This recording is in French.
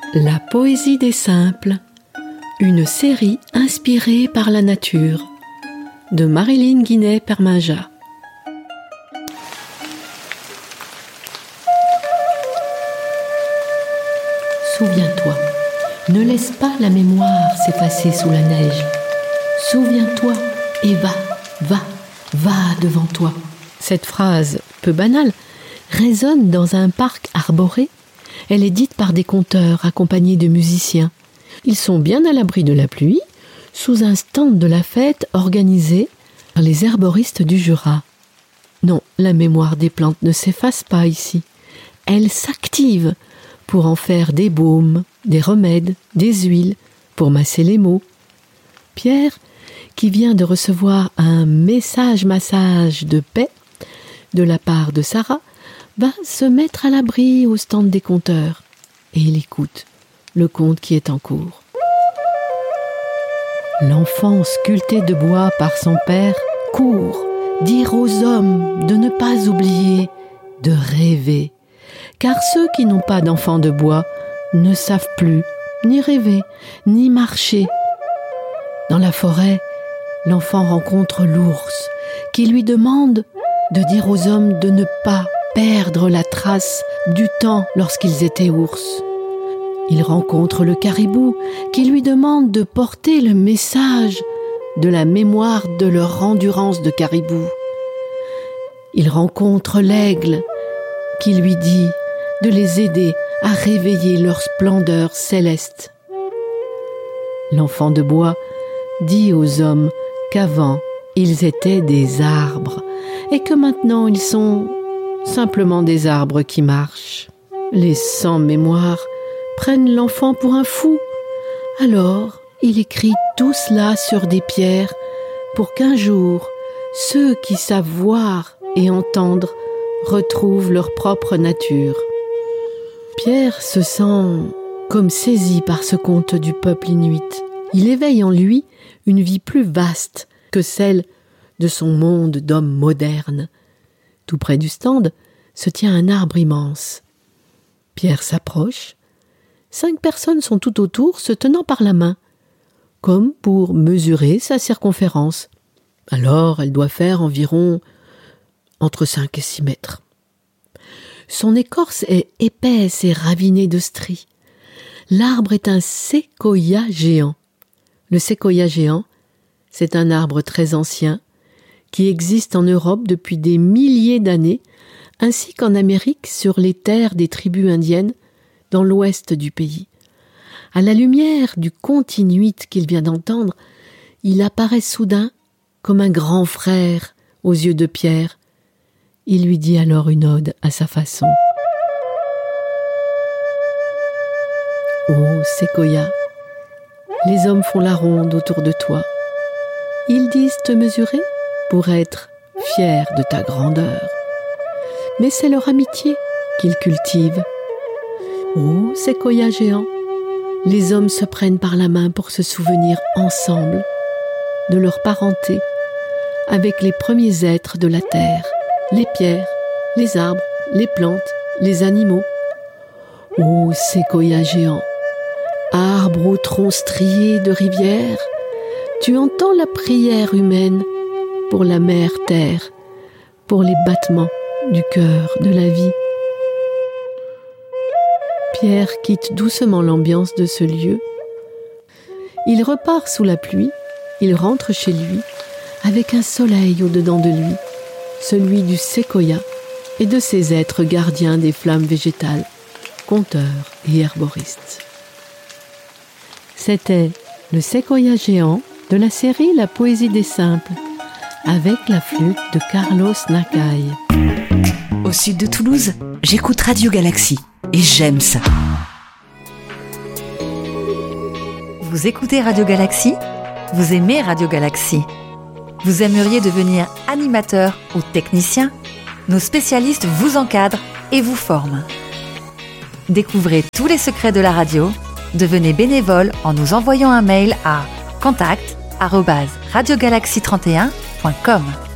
La poésie des simples, une série inspirée par la nature, de Marilyn Guinet-Perminja. Souviens-toi, ne laisse pas la mémoire s'effacer sous la neige. Souviens-toi et va devant toi. Cette phrase, peu banale, résonne dans un parc arboré. Elle est dite par des conteurs accompagnés de musiciens. Ils sont bien à l'abri de la pluie, sous un stand de la fête organisé par les herboristes du Jura. Non, la mémoire des plantes ne s'efface pas ici. Elle s'active pour en faire des baumes, des remèdes, des huiles, pour masser les maux. Pierre, qui vient de recevoir un massage de paix de la part de Sarah, va se mettre à l'abri au stand des conteurs et il écoute le conte qui est en cours. L'enfant sculpté de bois par son père court dire aux hommes de ne pas oublier de rêver, car ceux qui n'ont pas d'enfants de bois ne savent plus ni rêver ni marcher. Dans la forêt, l'enfant rencontre l'ours qui lui demande de dire aux hommes de ne pas perdre la trace du temps lorsqu'ils étaient ours. Il rencontre le caribou qui lui demande de porter le message de la mémoire de leur endurance de caribou. Il rencontre l'aigle qui lui dit de les aider à réveiller leur splendeur céleste. L'enfant de bois dit aux hommes qu'avant ils étaient des arbres et que maintenant ils sont simplement des arbres qui marchent. Les sans-mémoire prennent l'enfant pour un fou. Alors, il écrit tout cela sur des pierres pour qu'un jour, ceux qui savent voir et entendre retrouvent leur propre nature. Pierre se sent comme saisi par ce conte du peuple inuit. Il éveille en lui une vie plus vaste que celle de son monde d'hommes modernes. Tout près du stand se tient un arbre immense. Pierre s'approche. 5 personnes sont tout autour, se tenant par la main, comme pour mesurer sa circonférence. Alors, elle doit faire environ entre 5 et 6 mètres. Son écorce est épaisse et ravinée de stries. L'arbre est un séquoia géant. Le séquoia géant, c'est un arbre très ancien qui existe en Europe depuis des milliers d'années, ainsi qu'en Amérique sur les terres des tribus indiennes dans l'ouest du pays. À la lumière du conte inuit qu'il vient d'entendre, il apparaît soudain comme un grand frère aux yeux de Pierre. Il lui dit alors une ode à sa façon. Ô séquoia, les hommes font la ronde autour de toi. Ils disent te mesurer pour être fiers de ta grandeur. Mais c'est leur amitié qu'ils cultivent. Ô séquoia géant, les hommes se prennent par la main pour se souvenir ensemble de leur parenté avec les premiers êtres de la terre, les pierres, les arbres, les plantes, les animaux. Ô séquoia géant, arbre au tronc strié de rivière, tu entends la prière humaine pour la mère terre, pour les battements du cœur de la vie. Pierre quitte doucement l'ambiance de ce lieu. Il repart sous la pluie, il rentre chez lui avec un soleil au-dedans de lui, celui du séquoia et de ses êtres gardiens des flammes végétales, conteurs et herboristes. C'était le séquoia géant de la série La poésie des simples, avec la flûte de Carlos Nakai. Au sud de Toulouse, j'écoute Radio Galaxy et j'aime ça. Vous écoutez Radio Galaxy ? Vous aimez Radio Galaxy ? Vous aimeriez devenir animateur ou technicien ? Nos spécialistes vous encadrent et vous forment. Découvrez tous les secrets de la radio. Devenez bénévole en nous envoyant un mail à contact@radiogalaxy31.com.